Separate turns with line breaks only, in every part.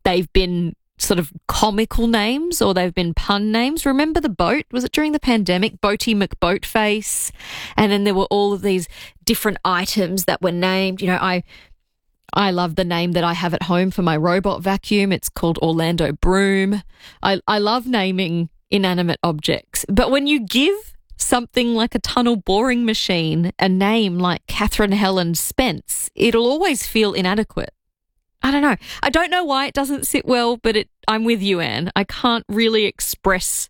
they've been sort of comical names or they've been pun names. Remember the boat? Was it during the pandemic? Boaty McBoatface. And then there were all of these different items that were named. You know, I love the name that I have at home for my robot vacuum. It's called Orlando Broom. I love naming inanimate objects. But when you give something like a tunnel boring machine a name like Catherine Helen Spence, it'll always feel inadequate. I don't know. I don't know why it doesn't sit well, but I'm with you, Anne. I can't really express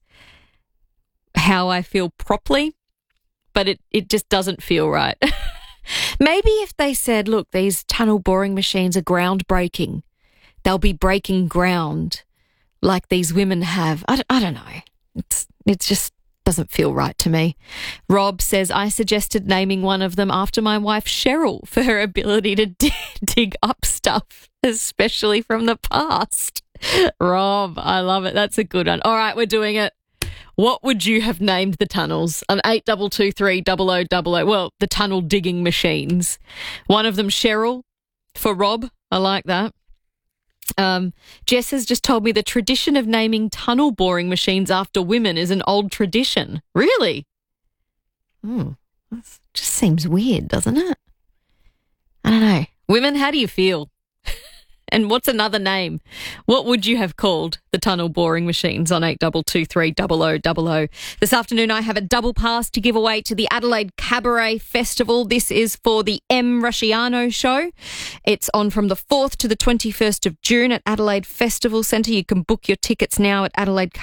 how I feel properly, but it just doesn't feel right. Maybe if they said, look, these tunnel boring machines are groundbreaking, they'll be breaking ground like these women have. I don't know. It just doesn't feel right to me. Rob says, I suggested naming one of them after my wife Cheryl for her ability to dig up stuff, especially from the past. Rob, I love it. That's a good one. All right, we're doing it. What would you have named the tunnels? An 8223 0000. Well, the tunnel digging machines. One of them Cheryl for Rob. I like that. Jess has just told me the tradition of naming tunnel boring machines after women is an old tradition. Really? That just seems weird, doesn't it? I don't know. Women, how do you feel? And what's another name? What would you have called the tunnel boring machines on 8223 0000? This afternoon I have a double pass to give away to the Adelaide Cabaret Festival. This is for the M. Rusciano show. It's on from the 4th to the 21st of June at Adelaide Festival Centre. You can book your tickets now at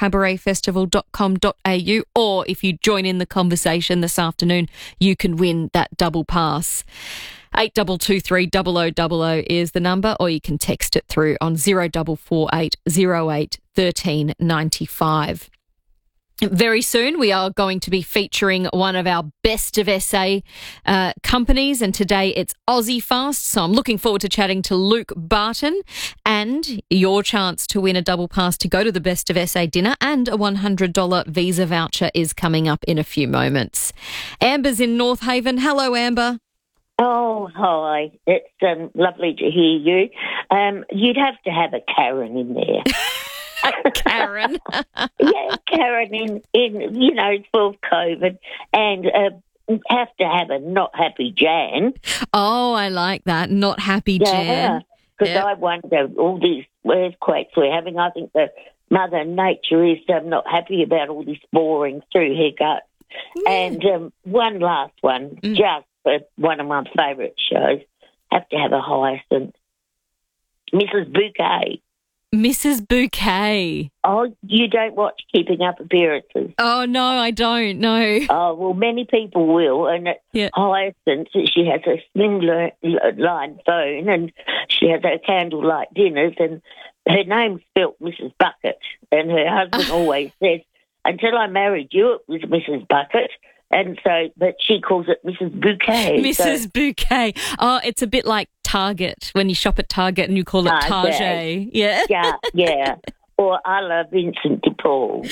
adelaidecabaretfestival.com.au, or if you join in the conversation this afternoon, you can win that double pass. 8223 0000 is the number, or you can text it through on 0448 08 13 95. Very soon we are going to be featuring one of our Best of SA companies, and today it's Aussie Fast. So I'm looking forward to chatting to Luke Barton, and your chance to win a double pass to go to the Best of SA dinner and a $100 Visa voucher is coming up in a few moments. Amber's in North Haven. Hello, Amber.
Oh, hi. It's lovely to hear you. You'd have to have a Karen in there.
Karen?
Yeah, Karen in it's full of COVID. And have to have a not happy Jan.
Oh, I like that. Not happy Jan.
Yeah, because I wonder, all these earthquakes we're having, I think that Mother Nature is not happy about all this boring through her gut. And one last one, just for one of my favourite shows, have to have a hyacinth. Mrs. Bouquet.
Mrs. Bouquet.
Oh, you don't watch Keeping Up Appearances?
Oh, no, I don't, no.
Oh, well, many people will. And Hyacinth, she has a slim-line phone and she has her candlelight dinners, and her name's spelt Mrs. Bucket. And her husband always says, until I married you, it was Mrs. Bucket. And so, but she calls it Mrs. Bouquet.
Mrs. Bouquet. Oh, it's a bit like Target, when you shop at Target and you call it Target. Yeah.
Yeah. Or a la Vincent de Paul.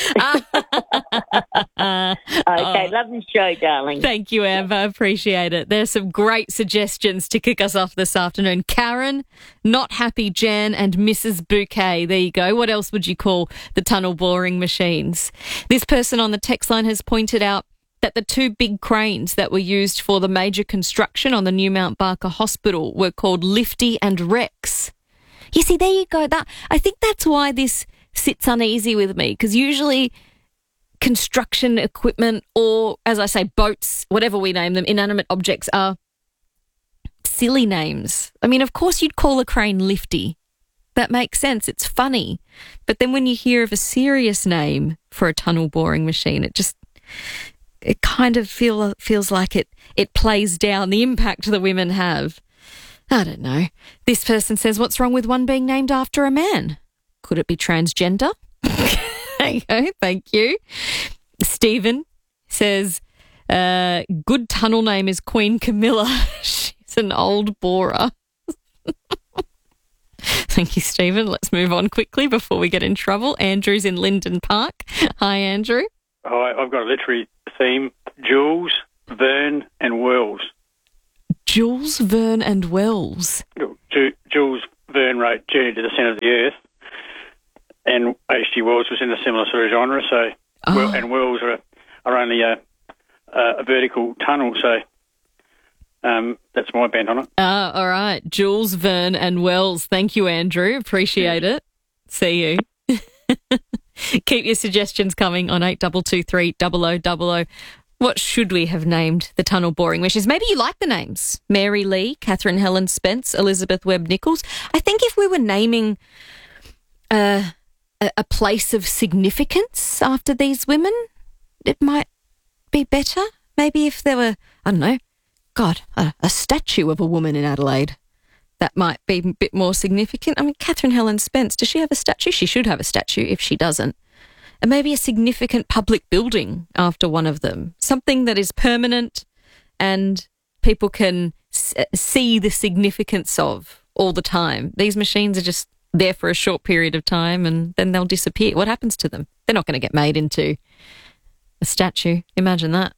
Okay, lovely show, darling.
Thank you, Amber. Appreciate it. There's some great suggestions to kick us off this afternoon. Karen, Not Happy Jan, and Mrs. Bouquet. There you go. What else would you call the tunnel boring machines? This person on the text line has pointed out that the two big cranes that were used for the major construction on the new Mount Barker Hospital were called Lifty and Rex. You see, there you go. I think that's why this sits uneasy with me, because usually construction equipment, or, as I say, boats, whatever we name them, inanimate objects, are silly names. I mean, of course you'd call a crane Lifty. That makes sense. It's funny. But then when you hear of a serious name for a tunnel boring machine, it kind of feels like it plays down the impact that women have. I don't know. This person says, what's wrong with one being named after a man? Could it be transgender? There you go. Thank you. Stephen says, good tunnel name is Queen Camilla. She's an old borer. Thank you, Stephen. Let's move on quickly before we get in trouble. Andrew's in Linden Park. Hi, Andrew.
Hi, I've got a literary theme: Jules, Verne and Wells.
Jules Verne and Wells.
Jules Verne wrote Journey to the Centre of the Earth, and actually Wells was in a similar sort of genre. So, and Wells are only a vertical tunnel, so that's my bent on it.
All right. Jules, Vern and Wells. Thank you, Andrew. Appreciate it. See you. Keep your suggestions coming on 8223 0000. What should we have named the tunnel boring wishes? Maybe you like the names. Mary Lee, Catherine Helen Spence, Elizabeth Webb Nichols. I think if we were naming a place of significance after these women, it might be better. Maybe if there were, I don't know, a statue of a woman in Adelaide. That might be a bit more significant. I mean, Catherine Helen Spence, does she have a statue? She should have a statue if she doesn't. And maybe a significant public building after one of them. Something that is permanent and people can see the significance of all the time. These machines are just there for a short period of time and then they'll disappear. What happens to them? They're not going to get made into a statue. Imagine that.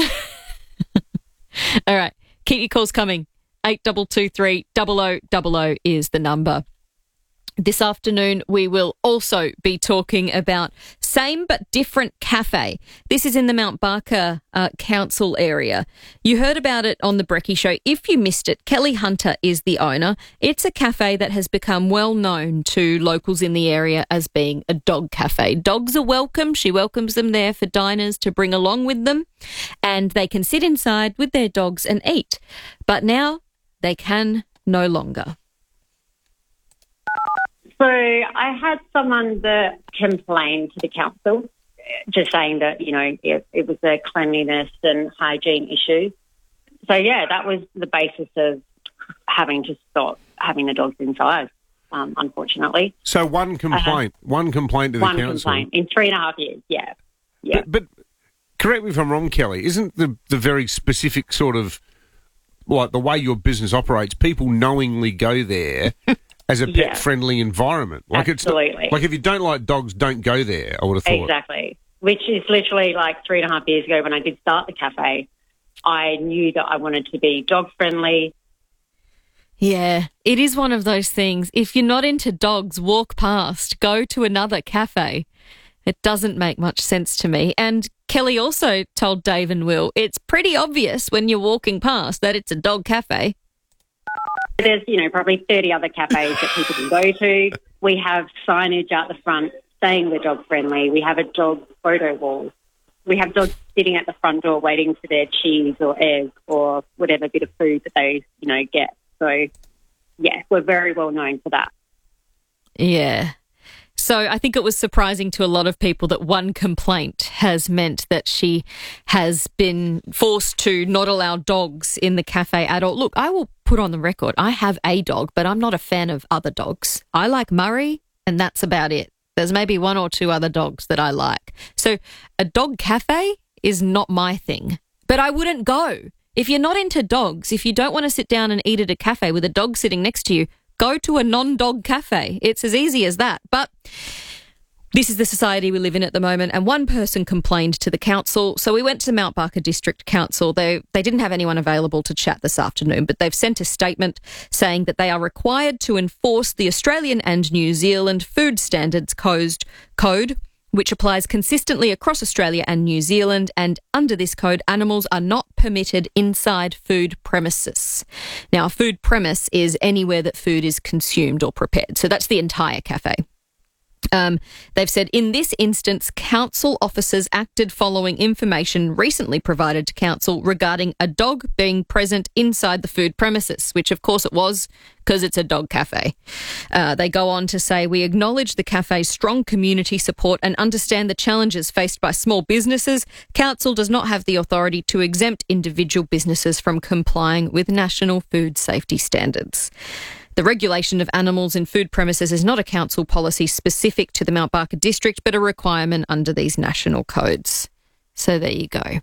All right. Keep your calls coming. 8223 0000 is the number. This afternoon, we will also be talking about Same But Different Cafe. This is in the Mount Barker Council area. You heard about it on The Brecky Show. If you missed it, Kelly Hunter is the owner. It's a cafe that has become well known to locals in the area as being a dog cafe. Dogs are welcome. She welcomes them there for diners to bring along with them, and they can sit inside with their dogs and eat. But now they can no longer.
So I had someone that complained to the council, just saying that, it was a cleanliness and hygiene issue. So, yeah, that was the basis of having to stop having the dogs inside, unfortunately.
So one complaint to the council?
One complaint in 3.5 years, yeah.
But correct me if I'm wrong, Kelly, isn't the very specific sort of, like the way your business operates, people knowingly go there as a pet-friendly environment? Like
absolutely.
Like if you don't like dogs, don't go there, I would have thought.
Exactly. Which is literally like 3.5 years ago when I did start the cafe. I knew that I wanted to be dog-friendly.
Yeah, it is one of those things. If you're not into dogs, walk past, go to another cafe. It doesn't make much sense to me. And Kelly also told Dave and Will, it's pretty obvious when you're walking past that it's a dog cafe.
There's, probably 30 other cafes that people can go to. We have signage out the front saying we're dog-friendly. We have a dog photo wall. We have dogs sitting at the front door waiting for their cheese or egg or whatever bit of food that they, get. So, yeah, we're very well known for that.
Yeah. So I think it was surprising to a lot of people that one complaint has meant that she has been forced to not allow dogs in the cafe at all. Look, I will put on the record, I have a dog, but I'm not a fan of other dogs. I like Murray, and that's about it. There's maybe one or two other dogs that I like. So a dog cafe is not my thing, but I wouldn't go. If you're not into dogs, if you don't want to sit down and eat at a cafe with a dog sitting next to you, go to a non-dog cafe. It's as easy as that. But this is the society we live in at the moment, and one person complained to the council. So we went to the Mount Barker District Council. They didn't have anyone available to chat this afternoon, but they've sent a statement saying that they are required to enforce the Australian and New Zealand Food Standards Code, which applies consistently across Australia and New Zealand, and under this code, animals are not permitted inside food premises. Now, a food premise is anywhere that food is consumed or prepared, so that's the entire cafe. They've said in this instance, council officers acted following information recently provided to council regarding a dog being present inside the food premises, which of course it was because it's a dog cafe. They go on to say, we acknowledge the cafe's strong community support and understand the challenges faced by small businesses. Council does not have the authority to exempt individual businesses from complying with national food safety standards. The regulation of animals in food premises is not a council policy specific to the Mount Barker District, but a requirement under these national codes. So there you go.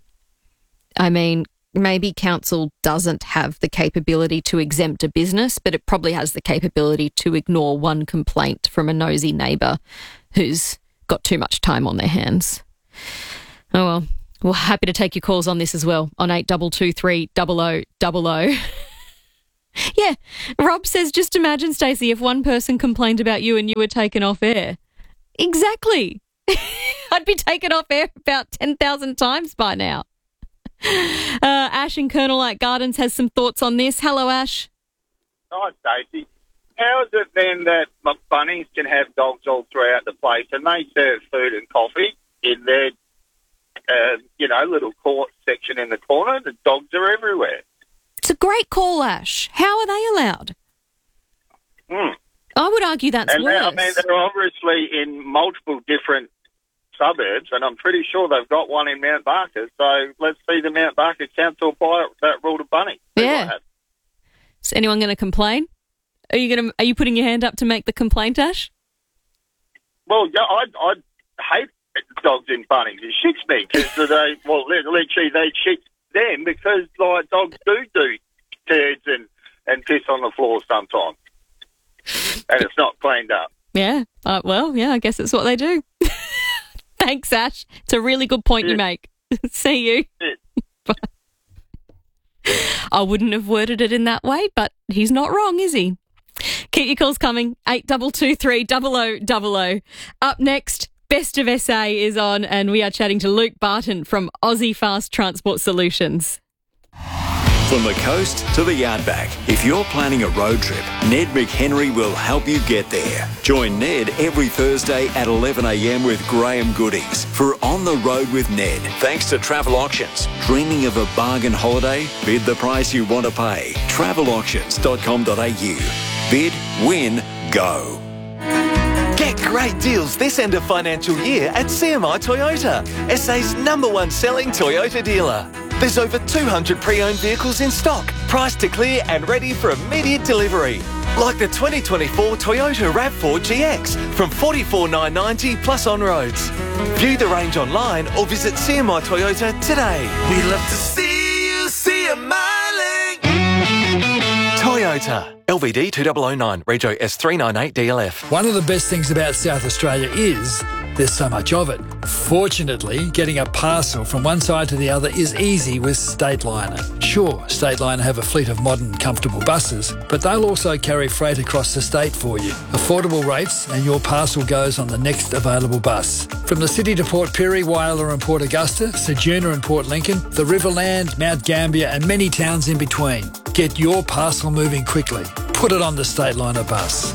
I mean, maybe council doesn't have the capability to exempt a business, but it probably has the capability to ignore one complaint from a nosy neighbour who's got too much time on their hands. Oh well, we're happy to take your calls on this as well on 8223 0000. Yeah, Rob says, just imagine, Stacey, if one person complained about you and you were taken off air. Exactly. I'd be taken off air about 10,000 times by now. Ash in Colonel Light Gardens has some thoughts on this. Hello, Ash.
Hi, Stacey. How is it then that Bunnings can have dogs all throughout the place and they serve food and coffee in their, little court section in the corner? The dogs are everywhere.
It's a great call, Ash. How are they allowed? I would argue that's worse.
They're obviously in multiple different suburbs, and I'm pretty sure they've got one in Mount Barker. So let's see the Mount Barker Council apply that rule to Bunnings.
Yeah. Is anyone going to complain? Are you putting your hand up to make the complaint, Ash?
Well, yeah, I hate dogs in Bunnings. It shits me because they shit them because dogs do turds and piss on the floor sometimes, and it's not cleaned up.
Yeah. I guess it's what they do. Thanks, Ash. It's a really good point you make. See you. Yeah. I wouldn't have worded it in that way, but he's not wrong, is he? Keep your calls coming. 8223 0000. Up next, Best of SA is on, and we are chatting to Luke Barton from Aussie Fast Transport Solutions.
From the coast to the outback, if you're planning a road trip, Ned McHenry will help you get there. Join Ned every Thursday at 11 a.m. with Graham Goodings for On the Road with Ned. Thanks to Travel Auctions. Dreaming of a bargain holiday? Bid the price you want to pay. Travelauctions.com.au. Bid, win, go.
Get great deals this end of financial year at CMI Toyota, SA's #1 selling Toyota dealer. There's over 200 pre-owned vehicles in stock, priced to clear and ready for immediate delivery. Like the 2024 Toyota RAV4 GX from $44,990 plus on-roads. View the range online or visit CMI Toyota today. We love to see you smiling. Toyota. LVD 2009, Rego S398 DLF.
One of the best things about South Australia is there's so much of it. Fortunately, getting a parcel from one side to the other is easy with Stateliner. Sure, Stateliner have a fleet of modern, comfortable buses, but they'll also carry freight across the state for you. Affordable rates, and your parcel goes on the next available bus. From the city to Port Pirie, Whyalla and Port Augusta, Ceduna and Port Lincoln, the Riverland, Mount Gambier and many towns in between. Get your parcel moving quickly. Put it on the Stateliner bus.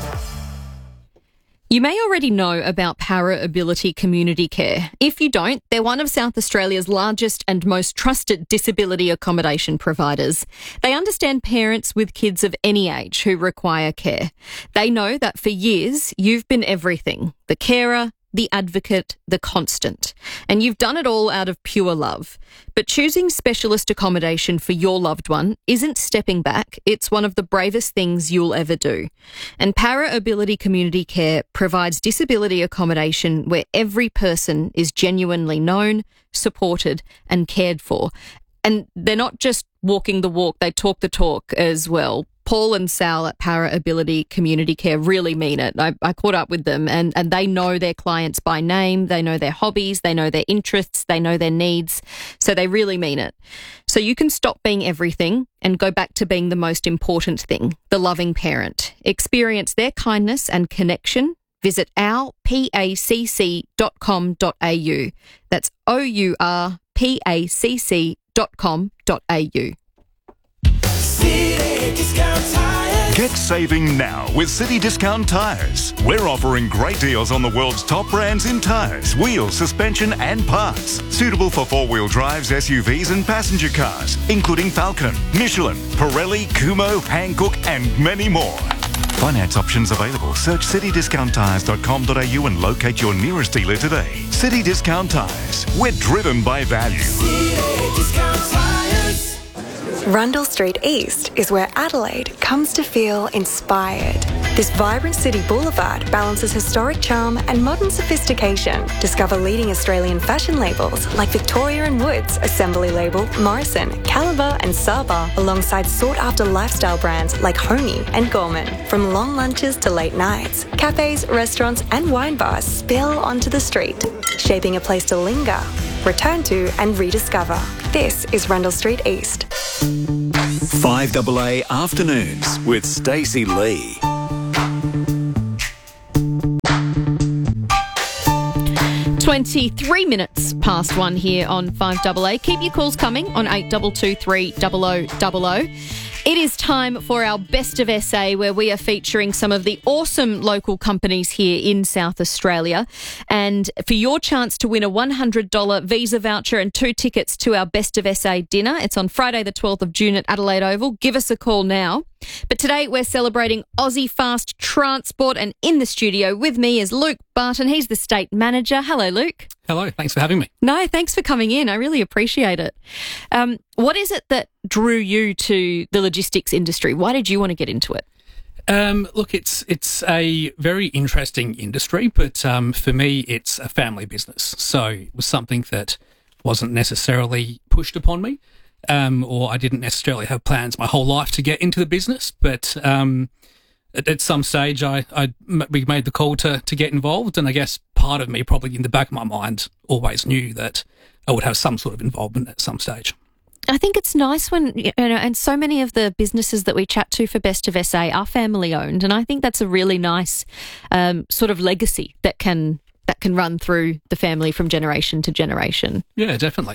You may already know about Para Ability Community Care. If you don't, they're one of South Australia's largest and most trusted disability accommodation providers. They understand parents with kids of any age who require care. They know that for years you've been everything: the carer, the advocate, the constant. And you've done it all out of pure love. But choosing specialist accommodation for your loved one isn't stepping back. It's one of the bravest things you'll ever do. And Para Ability Community Care provides disability accommodation where every person is genuinely known, supported and cared for. And they're not just walking the walk, they talk the talk as well. Paul and Sal at Para Ability Community Care really mean it. I caught up with them and they know their clients by name, they know their hobbies, they know their interests, they know their needs. So they really mean it. So you can stop being everything and go back to being the most important thing, the loving parent. Experience their kindness and connection. Visit ourpacc.com.au. That's ourpacc.com.au.
Get saving now with City Discount Tyres. We're offering great deals on the world's top brands in tyres, wheels, suspension and parts. Suitable for four-wheel drives, SUVs and passenger cars, including Falcon, Michelin, Pirelli, Kumho, Hankook and many more. Finance options available. Search citydiscounttires.com.au and locate your nearest dealer today. City Discount Tyres. We're driven by value.
City Discount Tyres. Rundle Street East is where Adelaide comes to feel inspired. This vibrant city boulevard balances historic charm and modern sophistication. Discover leading Australian fashion labels like Victoria and Woods, Assembly Label, Morrison, Caliber and Saba, alongside sought-after lifestyle brands like Honey and Gorman. From long lunches to late nights, cafes, restaurants and wine bars spill onto the street, shaping a place to linger, return to and rediscover. This is Rundle Street East.
5AA Afternoons with Stacey Lee.
23 minutes past 1 here on 5AA. Keep your calls coming on 8223 0000. It is time for our Best of SA, where we are featuring some of the awesome local companies here in South Australia. And for your chance to win a $100 Visa voucher and 2 tickets to our Best of SA dinner, it's on Friday the 12th of June at Adelaide Oval. Give us a call now. But today we're celebrating Aussie Fast Transport, and in the studio with me is Luke Barton. He's the state manager. Hello, Luke.
Hello, thanks for having me.
No, thanks for coming in. I really appreciate it. What is it that drew you to the logistics industry? Why did you want to get into it?
Look, it's a very interesting industry, but for me, it's a family business. So it was something that wasn't necessarily pushed upon me, or I didn't necessarily have plans my whole life to get into the business. But at some stage, we made the call to get involved, and I guess part of me, probably in the back of my mind, always knew that I would have some sort of involvement at some stage.
I think it's nice when, and so many of the businesses that we chat to for Best of SA are family owned, and I think that's a really nice sort of legacy that can run through the family from generation to generation.
Yeah, definitely.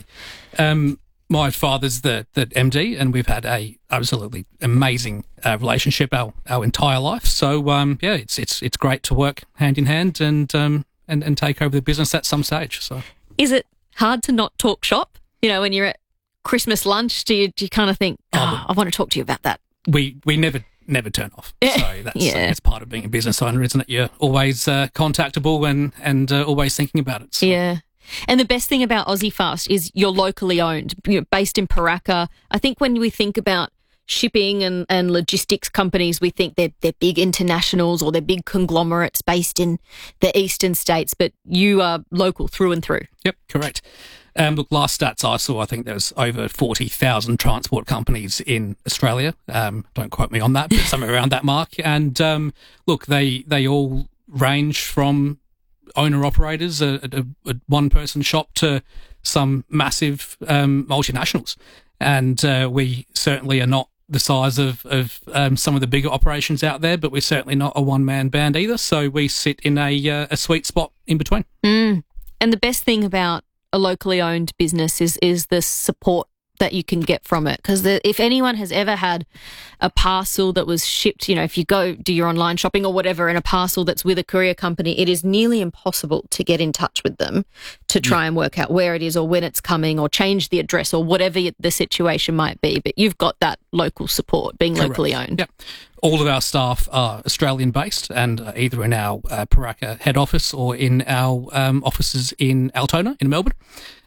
My father's the MD, and we've had a absolutely amazing relationship our entire life. So it's great to work hand in hand and take over the business at some stage. So, is it hard to not talk shop? When you're at Christmas lunch, do you kind of think, I want to talk to you about that? We never turn off. So that's part of being a business owner, isn't it? You're always contactable and always thinking about it. So.
Yeah. And the best thing about Aussie Fast is you're locally owned. You're based in Paraka. I think when we think about shipping and logistics companies, we think they're big internationals or they're big conglomerates based in the eastern states, but you are local through and through.
Yep, correct. Look, last stats I saw, I think there was over 40,000 transport companies in Australia. Don't quote me on that, but somewhere around that mark. And look, they all range from owner-operators, a one-person shop, to some massive multinationals. And we certainly are not the size of some of the bigger operations out there, but we're certainly not a one-man band either. So we sit in a sweet spot in between.
And the best thing about a locally owned business is the support that you can get from it. Because if anyone has ever had a parcel that was shipped, if you go do your online shopping or whatever, and a parcel that's with a courier company, it is nearly impossible to get in touch with them to try and work out where it is or when it's coming or change the address or whatever the situation might be. But you've got that local support, being
Correct.
Locally owned.
Yep. All of our staff are Australian-based and either in our Paraka head office or in our offices in Altona in Melbourne.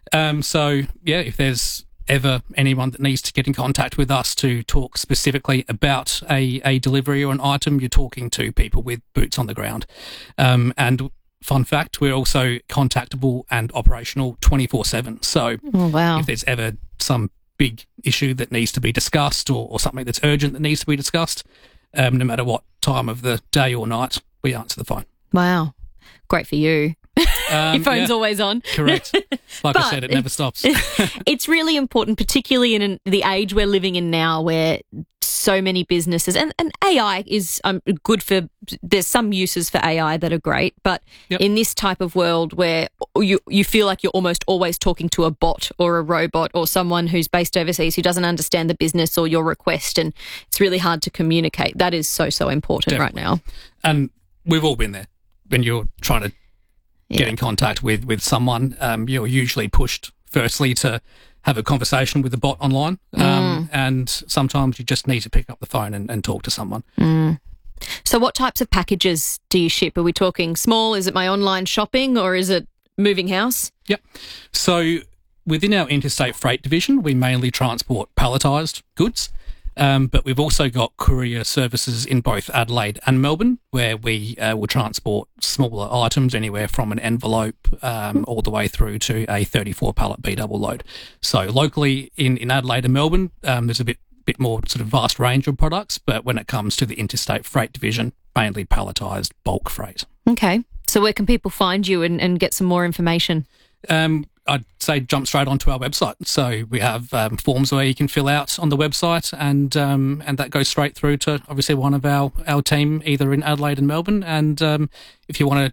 If there's ever anyone that needs to get in contact with us to talk specifically about a delivery or an item, you're talking to people with boots on the ground. And fun fact, we're also contactable and operational 24/7. So if there's ever some big issue that needs to be discussed or something that's urgent that needs to be discussed, no matter what time of the day or night, we answer the phone.
Wow. Great for you. Your phone's always on.
Correct. Like I said, it never stops.
It's really important, particularly in the age we're living in now, where so many businesses, and AI is good for, there's some uses for AI that are great, but in this type of world where you feel like you're almost always talking to a bot or a robot or someone who's based overseas who doesn't understand the business or your request, and it's really hard to communicate. That is so important right now.
And we've all been there. When you're trying to get in contact with someone, you're usually pushed firstly to have a conversation with the bot online, and sometimes you just need to pick up the phone and talk to someone.
So what types of packages do you ship? Are we talking small? Is it my online shopping or is it moving house?
Yep. So within our interstate freight division, we mainly transport palletised goods. But we've also got courier services in both Adelaide and Melbourne, where we will transport smaller items, anywhere from an envelope all the way through to a 34 pallet B double load. So locally in Adelaide and Melbourne, there's a bit more sort of vast range of products, but when it comes to the interstate freight division, mainly palletised bulk freight.
Okay. So where can people find you and get some more information?
I'd say jump straight onto our website. So we have forms where you can fill out on the website, and that goes straight through to obviously one of our team, either in Adelaide and Melbourne. And if you want to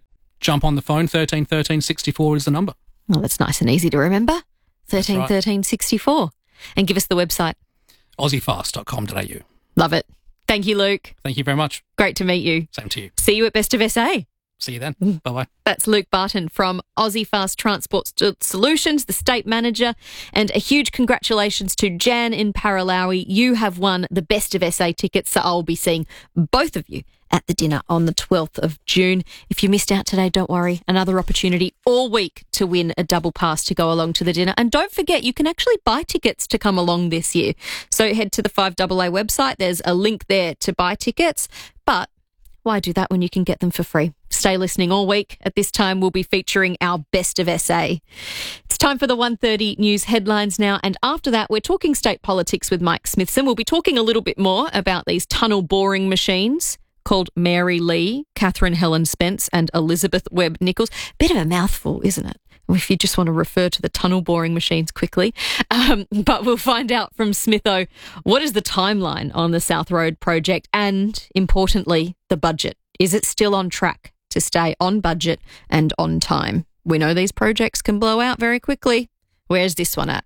jump on the phone. 13 13 64 is the number.
Well, that's nice and easy to remember. 13 13 64. And give us the website.
Aussiefast.com.au.
Love it. Thank you, Luke.
Thank you very much.
Great to meet you.
Same to you.
See you at Best of SA.
See you then. Bye-bye.
That's Luke Barton from Aussie Fast Transport Solutions, the state manager. And a huge congratulations to Jan in Paralawi. You have won the Best of SA tickets, so I'll be seeing both of you at the dinner on the 12th of June. If you missed out today, don't worry. Another opportunity all week to win a double pass to go along to the dinner. And don't forget, you can actually buy tickets to come along this year. So head to the 5AA website. There's a link there to buy tickets. But why do that when you can get them for free? Stay listening all week. At this time, we'll be featuring our Best of SA. It's time for the 1:30 news headlines now. And after that, we're talking state politics with Mike Smithson. We'll be talking a little bit more about these tunnel boring machines called Mary Lee, Catherine Helen Spence and Elizabeth Webb Nichols. Bit of a mouthful, isn't it? If you just want to refer to the tunnel boring machines quickly. But we'll find out from Smitho what is the timeline on the South Road project and, importantly, the budget. Is it still on track to stay on budget and on time? We know these projects can blow out very quickly. Where's this one at?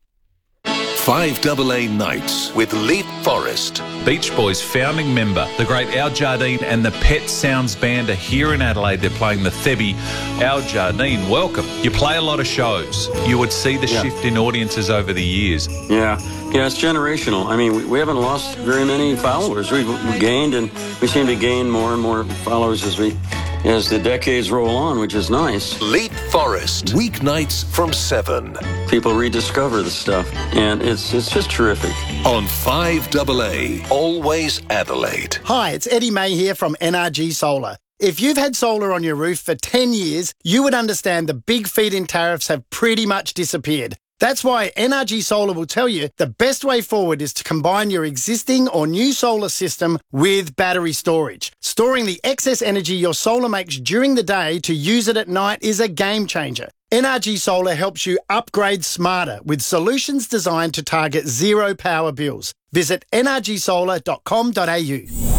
5AA Nights with Leap Forest.
Beach Boys founding member, the great Al Jardine and the Pet Sounds Band are here in Adelaide. They're playing the Thebby. Al Jardine, welcome. You play a lot of shows. You would see the shift in audiences over the years.
Yeah, it's generational. I mean, we haven't lost very many followers. We've gained, and we seem to gain more and more followers as the decades roll on, which is nice.
Leap Forest, weeknights from 7.
People rediscover the stuff, and it's just terrific.
On 5AA, always Adelaide.
Hi, it's Eddie May here from NRG Solar. If you've had solar on your roof for 10 years, you would understand the big feed-in tariffs have pretty much disappeared. That's why NRG Solar will tell you the best way forward is to combine your existing or new solar system with battery storage. Storing the excess energy your solar makes during the day to use it at night is a game changer. NRG Solar helps you upgrade smarter with solutions designed to target zero power bills. Visit nrgsolar.com.au.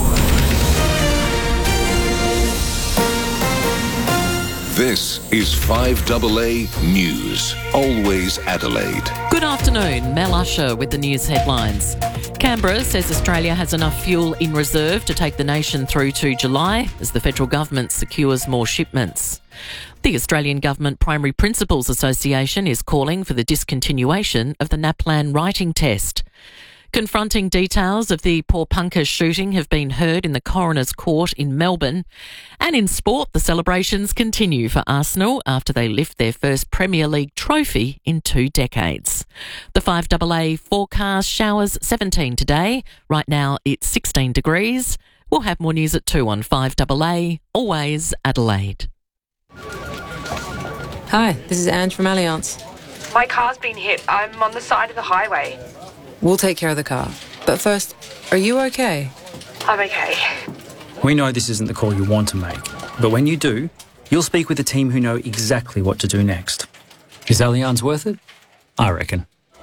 This is 5AA News, always Adelaide.
Good afternoon, Mel Usher with the news headlines. Canberra says Australia has enough fuel in reserve to take the nation through to July as the federal government secures more shipments. The Australian Government Primary Principals Association is calling for the discontinuation of the NAPLAN writing test. Confronting details of the Pawnpukka shooting have been heard in the Coroner's Court in Melbourne. And in sport, the celebrations continue for Arsenal after they lift their first Premier League trophy in 2 decades. The 5AA forecast: showers 17 today. Right now it's 16 degrees. We'll have more news at 2 on 5AA, always Adelaide.
Hi, this is Ange from Allianz.
My car's been hit. I'm on the side of the highway.
We'll take care of the car. But first, are you okay?
I'm okay.
We know this isn't the call you want to make, but when you do, you'll speak with a team who know exactly what to do next. Is Allianz worth it? I reckon.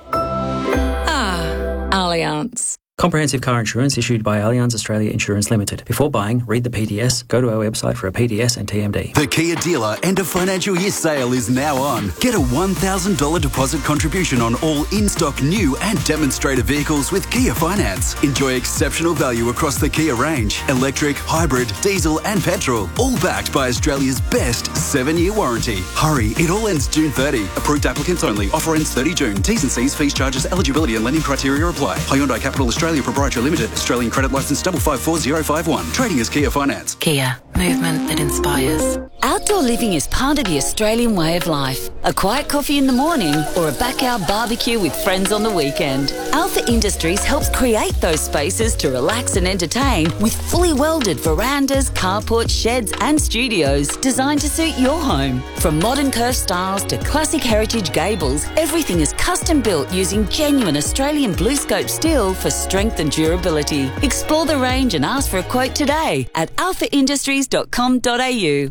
Allianz.
Comprehensive car insurance issued by Allianz Australia Insurance Limited. Before buying, read the PDS, go to our website for a PDS and TMD.
The Kia dealer end of financial year sale is now on. Get a $1,000 deposit contribution on all in-stock new and demonstrator vehicles with Kia Finance. Enjoy exceptional value across the Kia range. Electric, hybrid, diesel and petrol. All backed by Australia's best 7-year warranty. Hurry, it all ends June 30. Approved applicants only. Offer ends 30 June. T's and C's, fees, charges, eligibility and lending criteria apply. Hyundai Capital Australia Proprietary Limited. Australian credit licence 554051. Trading as Kia Finance.
Kia. Movement that inspires. Outdoor living is part of the Australian way of life. A quiet coffee in the morning or a backyard barbecue with friends on the weekend. Alpha Industries helps create those spaces to relax and entertain with fully welded verandas, carports, sheds and studios designed to suit your home. From modern curved styles to classic heritage gables, everything is custom built using genuine Australian BlueScope steel for strength and durability. Explore the range and ask for a quote today at alphaindustries.com.au.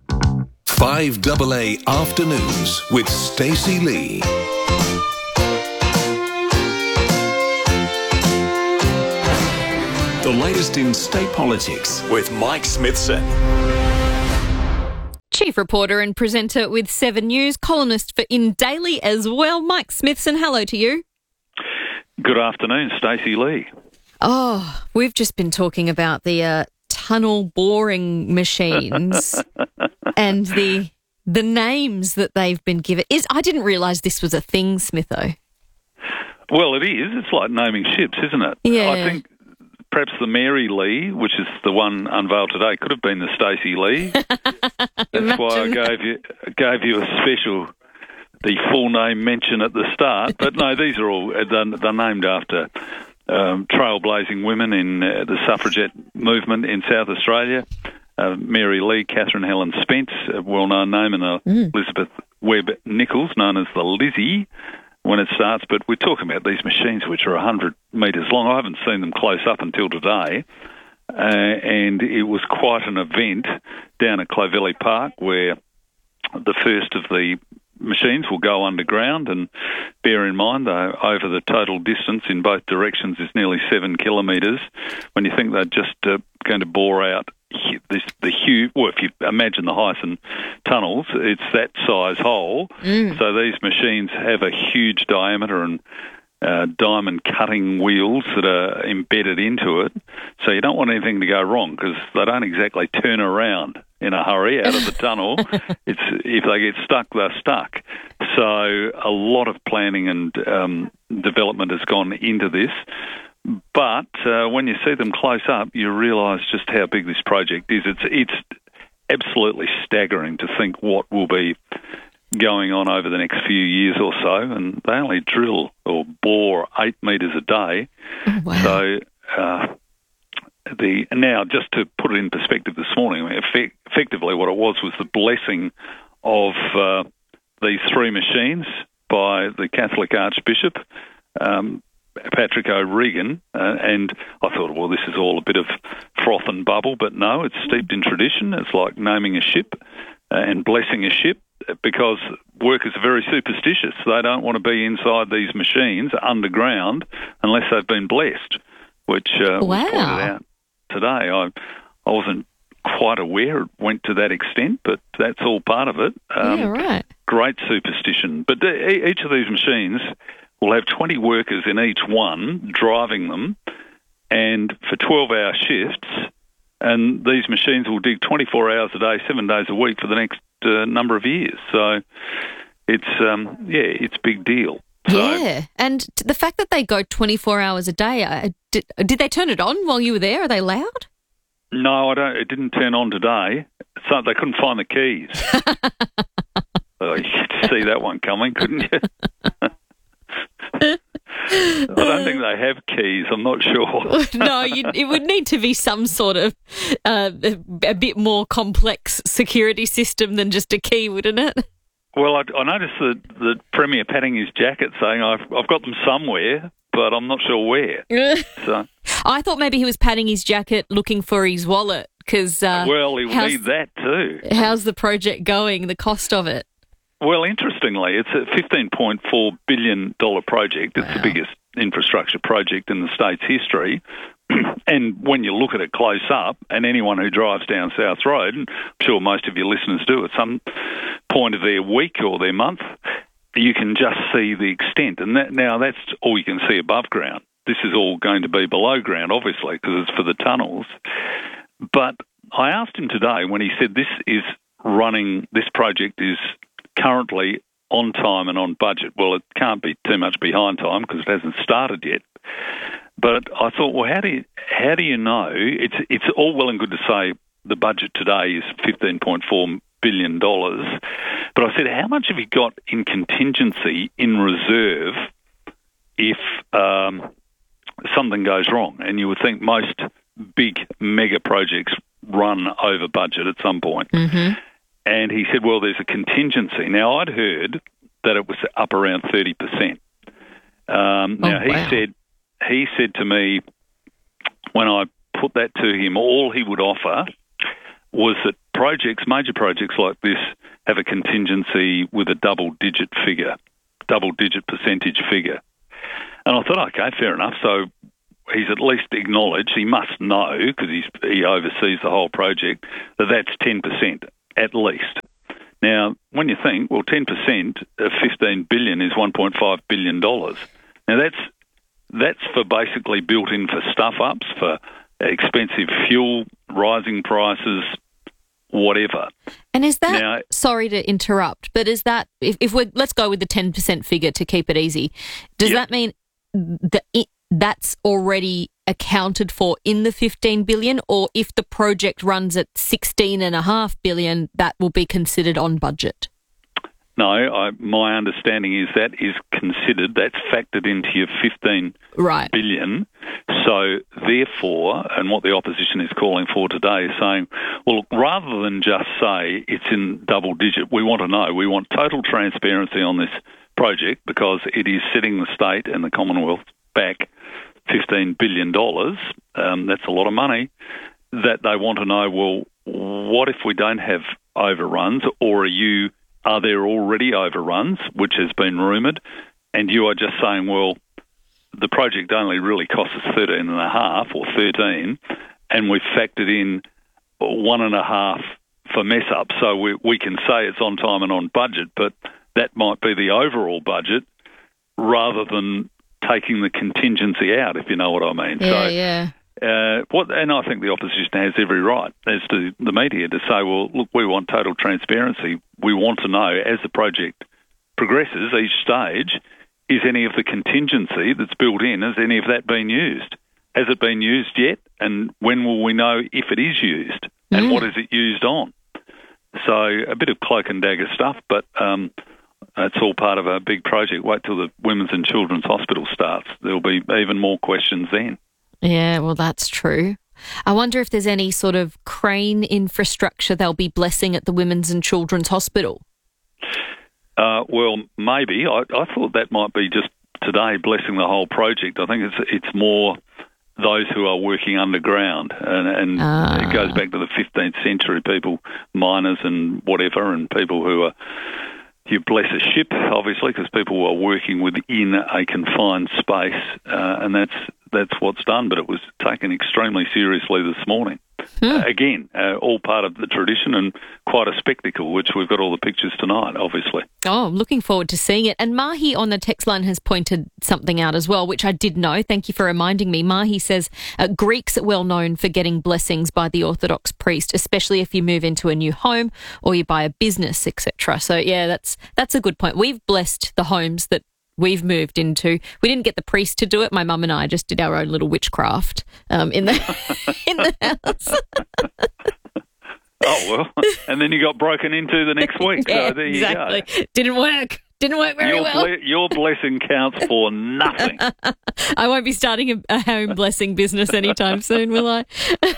5AA Afternoons with Stacey Lee.
The latest in state politics with Mike Smithson.
Chief reporter and presenter with 7 News, columnist for In Daily as well, Mike Smithson. Hello to you.
Good afternoon, Stacey Lee.
Oh, we've just been talking about the tunnel boring machines and the names that they've been given. I didn't realise this was a thing, Smitho.
Well, it is. It's like naming ships, isn't it?
Yeah.
I think perhaps the Mary Lee, which is the one unveiled today, could have been the Stacey Lee. That's why I gave you a special, the full name mention at the start. But no, these are all they're named after trailblazing women in the suffragette movement in South Australia. Mary Lee, Catherine Helen Spence, a well-known name, and Elizabeth Webb Nichols, known as the Lizzie, when it starts. But we're talking about these machines which are 100 metres long. I haven't seen them close up until today. And it was quite an event down at Clovelly Park where the first of the machines will go underground, and bear in mind, though, over the total distance in both directions is nearly 7 kilometres. When you think they're just going to bore out the huge, well, if you imagine the Hyson tunnels, it's that size hole. So these machines have a huge diameter and diamond cutting wheels that are embedded into it. So you don't want anything to go wrong because they don't exactly turn around in a hurry out of the tunnel. If they get stuck, they're stuck. So a lot of planning and development has gone into this. But when you see them close up, you realise just how big this project is. It's absolutely staggering to think what will be going on over the next few years or so. And they only drill or bore 8 metres a day.
Oh, wow.
So now, just to put it in perspective this morning, effectively what it was the blessing of these 3 machines by the Catholic Archbishop, Patrick O'Regan, and I thought, well, this is all a bit of froth and bubble, but no, it's steeped in tradition. It's like naming a ship and blessing a ship, because workers are very superstitious. They don't want to be inside these machines underground unless they've been blessed, which was pointed out today. I wasn't quite aware it went to that extent, but that's all part of it.
Yeah, right.
Great superstition. But each of these machines will have 20 workers in each one driving them, and for 12-hour shifts, and these machines will dig 24 hours a day, 7 days a week for the next number of years. So it's a big deal.
Yeah, and the fact that they go 24 hours a day, did they turn it on while you were there? Are they loud?
No, I don't. It didn't turn on today. So they couldn't find the keys. You could see that one coming, couldn't you? I don't think they have keys. I'm not sure.
No, it would need to be some sort of a bit more complex security system than just a key, wouldn't it?
Well, I noticed the Premier patting his jacket saying, I've got them somewhere, but I'm not sure where. So
I thought maybe he was patting his jacket looking for his wallet because...
well, he'll need that too.
How's the project going, the cost of it?
Well, interestingly, it's a $15.4 billion project. It's the biggest infrastructure project in the state's history. And when you look at it close up, and anyone who drives down South Road, and I'm sure most of your listeners do at some point of their week or their month, you can just see the extent. And now that's all you can see above ground. This is all going to be below ground, obviously, because it's for the tunnels. But I asked him today when he said this project is currently on time and on budget. Well, it can't be too much behind time because it hasn't started yet. But I thought, well, how do you know? It's all well and good to say the budget today is $15.4 billion. But I said, how much have you got in contingency, in reserve, if something goes wrong? And you would think most big mega projects run over budget at some point.
Mm-hmm.
And he said, well, there's a contingency. Now, I'd heard that it was up around 30%. He said to me, when I put that to him, all he would offer was that major projects like this, have a contingency with a double-digit percentage figure. And I thought, okay, fair enough. So he's at least acknowledged, he must know, because he oversees the whole project, that that's 10%. At least. Now, when you think, well, 10% of $15 billion is $1.5 billion. Now, that's for basically built-in for stuff-ups, for expensive fuel, rising prices, whatever.
And is that, sorry to interrupt, but is that, if we're, let's go with the 10% figure to keep it easy, does that mean that that's already accounted for in the 15 billion, or if the project runs at 16.5 billion, that will be considered on budget?
No, my understanding is that is considered, that's factored into your 15 billion. So therefore, and what the opposition is calling for today is saying, well, rather than just say it's in double digit, we want to know, we want total transparency on this project because it is setting the state and the Commonwealth back $15 billion. That's a lot of money. That they want to know, well, what if we don't have overruns, or are there already overruns, which has been rumoured, and you are just saying, well, the project only really costs us 13.5 or 13, and we've factored in 1.5 for mess up, so we can say it's on time and on budget, but that might be the overall budget rather than taking the contingency out, if you know what I mean. And I think the opposition has every right, as to the media, to say, well, look, we want total transparency. We want to know, as the project progresses, each stage, is any of the contingency that's built in, has any of that been used? Has it been used yet? And when will we know if it is used? And what is it used on? So a bit of cloak and dagger stuff, but it's all part of a big project. Wait till the Women's and Children's Hospital starts. There'll be even more questions then.
Yeah, well, that's true. I wonder if there's any sort of crane infrastructure they'll be blessing at the Women's and Children's Hospital.
Well, maybe. I thought that might be just today blessing the whole project. I think it's more those who are working underground, and it goes back to the 15th century, people, miners and whatever, and people who are, you bless a ship, obviously, because people are working within a confined space, and that's what's done, but it was taken extremely seriously this morning. Again, all part of the tradition and quite a spectacle, which we've got all the pictures tonight, obviously.
Oh, I'm looking forward to seeing it. And Mahi on the text line has pointed something out as well, which I did know. Thank you for reminding me. Mahi says Greeks are well known for getting blessings by the Orthodox priest, especially if you move into a new home or you buy a business, etc. So, yeah, that's a good point. We've blessed the homes that we've moved into. We didn't get the priest to do it. My mum and I just did our own little witchcraft in the house.
Oh, well, and then you got broken into the next week.
Yeah,
so there you
exactly.
go.
Didn't work very well.
Your blessing counts for nothing.
I won't be starting a home blessing business anytime soon, will I?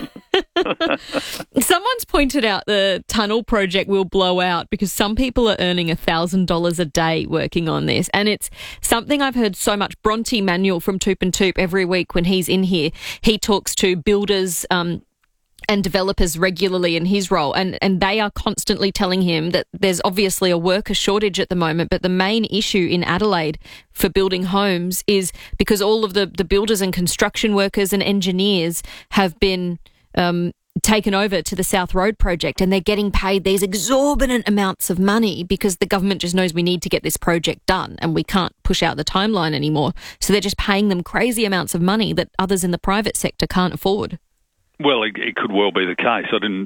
Someone's pointed out the tunnel project will blow out because some people are earning $1,000 a day working on this. And it's something I've heard so much. Bronte Manuel from Toop and Toop, every week when he's in here, he talks to builders and developers regularly in his role, and they are constantly telling him that there's obviously a worker shortage at the moment, but the main issue in Adelaide for building homes is because all of the builders and construction workers and engineers have been taken over to the South Road project, and they're getting paid these exorbitant amounts of money because the government just knows we need to get this project done and we can't push out the timeline anymore. So they're just paying them crazy amounts of money that others in the private sector can't afford.
Well, it could well be the case.